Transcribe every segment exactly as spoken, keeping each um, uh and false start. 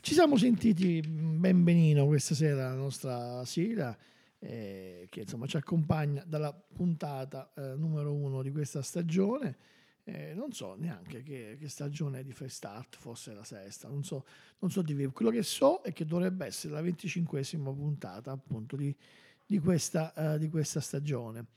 Ci siamo sentiti ben benino questa sera la nostra sigla, ehm, che insomma ci accompagna dalla puntata, ehm, numero uno di questa stagione. Ehm, non so neanche che che stagione di Fresh Start, forse la sesta, non so non so dirvi. Quello che so è che dovrebbe essere la venticinquesima puntata appunto di di questa ehm, di questa stagione.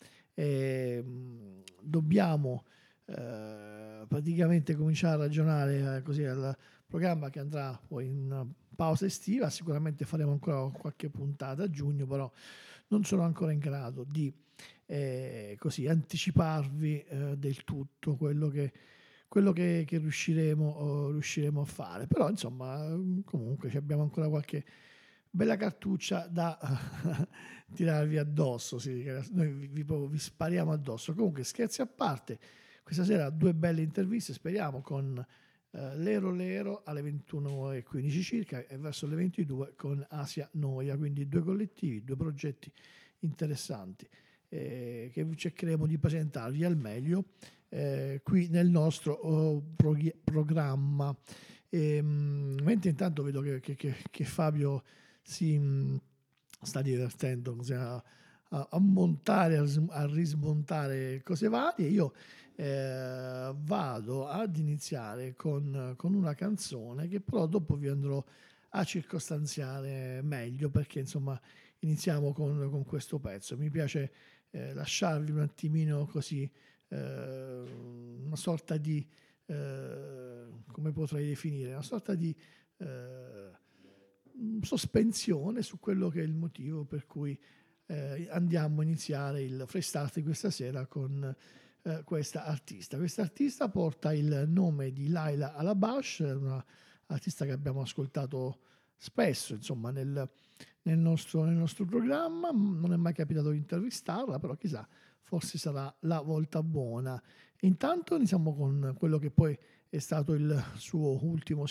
Ehm, dobbiamo, ehm, praticamente cominciare a ragionare, ehm, così al programma che andrà poi in pausa estiva. Sicuramente faremo ancora qualche puntata a giugno, però non sono ancora in grado di eh, così anticiparvi eh, del tutto quello che, quello che, che riusciremo, oh, riusciremo a fare. Però insomma, mm, comunque ci abbiamo ancora qualche bella cartuccia da tirarvi addosso. Sì, che noi vi, vi, vi spariamo addosso. Comunque, scherzi a parte, questa sera due belle interviste, speriamo, con Uh, Lero Lero alle ventuno e quindici circa e verso le ventidue con Asia Noia, quindi due collettivi, due progetti interessanti eh, che cercheremo di presentarvi al meglio eh, qui nel nostro oh, prog- programma. E, mh, mentre intanto vedo che, che, che, che Fabio si mh, sta divertendo così a, a, a montare, a, a rismontare cose varie, io eh, vado ad iniziare con, con una canzone che però dopo vi andrò a circostanziare meglio, perché insomma iniziamo con, con questo pezzo. Mi piace eh, lasciarvi un attimino così eh, una sorta di eh, come potrei definire, una sorta di eh, sospensione su quello che è il motivo per cui eh, andiamo a iniziare il Fresh Start di questa sera con eh, questa artista. Questa artista porta il nome di Laila Alabash, una artista che abbiamo ascoltato spesso, insomma, nel, nel, nostro, nel nostro programma. Non è mai capitato di intervistarla, però chissà, forse sarà la volta buona. Intanto iniziamo con quello che poi è stato il suo ultimo